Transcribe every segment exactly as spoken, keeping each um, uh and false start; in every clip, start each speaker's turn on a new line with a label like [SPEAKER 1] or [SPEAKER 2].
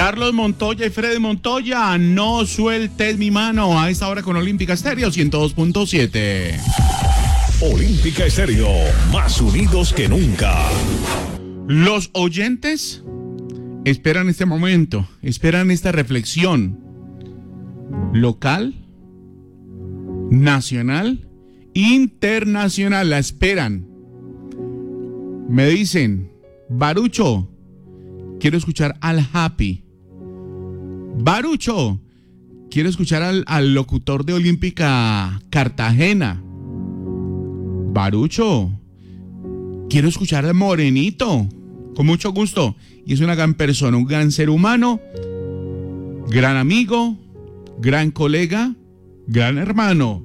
[SPEAKER 1] Carlos Montoya y Freddy Montoya, no sueltes mi mano. A esta hora con Olímpica Estéreo ciento dos punto siete.
[SPEAKER 2] Olímpica Estéreo, más unidos que nunca.
[SPEAKER 1] Los oyentes esperan este momento, esperan esta reflexión local, nacional, internacional, la esperan. Me dicen, Barucho, quiero escuchar al Happy. Barucho, quiero escuchar al, al locutor de Olímpica Cartagena. Barucho, quiero escuchar al Morenito. Con mucho gusto. Y es una gran persona, un gran ser humano, gran amigo, gran colega, gran hermano.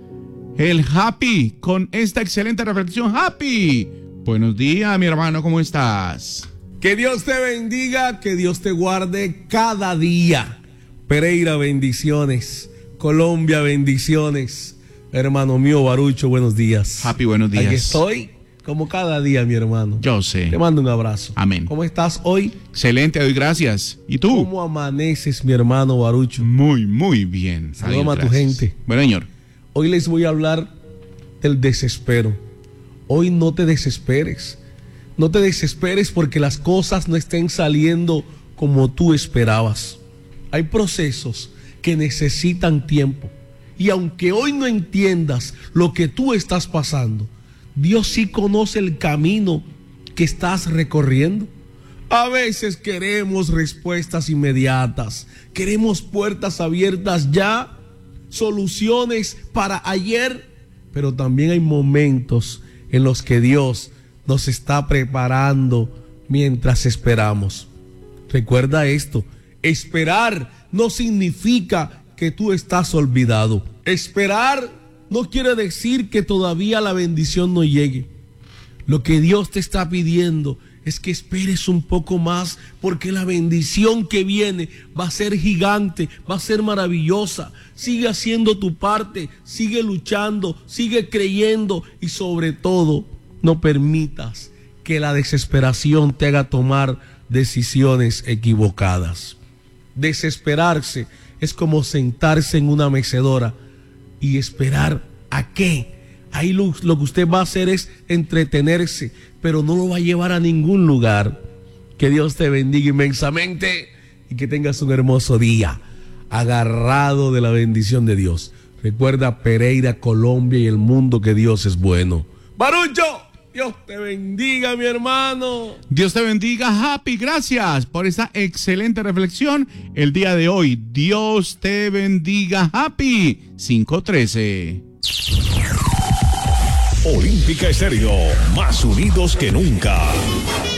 [SPEAKER 1] El Happy, con esta excelente reflexión. Happy, buenos días, mi hermano, ¿cómo estás?
[SPEAKER 3] Que Dios te bendiga, que Dios te guarde cada día. Pereira, bendiciones. Colombia, bendiciones. Hermano mío, Barucho, buenos días.
[SPEAKER 1] Happy, buenos días.
[SPEAKER 3] Aquí estoy, como cada día, mi hermano.
[SPEAKER 1] Yo sé.
[SPEAKER 3] Te mando un abrazo.
[SPEAKER 1] Amén.
[SPEAKER 3] ¿Cómo estás hoy?
[SPEAKER 1] Excelente, doy gracias. ¿Y tú?
[SPEAKER 3] ¿Cómo amaneces, mi hermano Barucho?
[SPEAKER 1] Muy, muy bien.
[SPEAKER 3] Saludos a tu gente.
[SPEAKER 1] Bueno, señor.
[SPEAKER 3] Hoy les voy a hablar del desespero. Hoy no te desesperes. No te desesperes porque las cosas no estén saliendo como tú esperabas. Hay procesos que necesitan tiempo. Y aunque hoy no entiendas lo que tú estás pasando, Dios sí conoce el camino que estás recorriendo. A veces queremos respuestas inmediatas, queremos puertas abiertas ya, soluciones para ayer, pero también hay momentos en los que Dios nos está preparando mientras esperamos. Recuerda esto, esperar no significa que tú estás olvidado. Esperar no quiere decir que todavía la bendición no llegue. Lo que Dios te está pidiendo es que esperes un poco más, porque la bendición que viene va a ser gigante, va a ser maravillosa. Sigue haciendo tu parte, sigue luchando, sigue creyendo y sobre todo no permitas que la desesperación te haga tomar decisiones equivocadas. Desesperarse es como sentarse en una mecedora y esperar ¿a qué? Ahí lo, lo que usted va a hacer es entretenerse, pero no lo va a llevar a ningún lugar. Que Dios te bendiga inmensamente y que tengas un hermoso día, agarrado de la bendición de Dios. Recuerda, Pereira, Colombia y el mundo, que Dios es bueno. Barucho, Dios te bendiga, mi hermano.
[SPEAKER 1] Dios te bendiga, Happy. Gracias por esta excelente reflexión el día de hoy. Dios te bendiga, Happy. cinco trece.
[SPEAKER 2] Olímpica Estéreo, más unidos que nunca.